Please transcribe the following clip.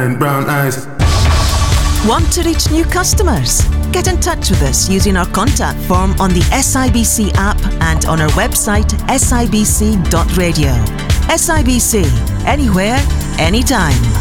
and brown eyes. Want to reach new customers? Get in touch with us using our contact form on the SIBC app and on our website sibc.radio. SIBC, anywhere, anytime.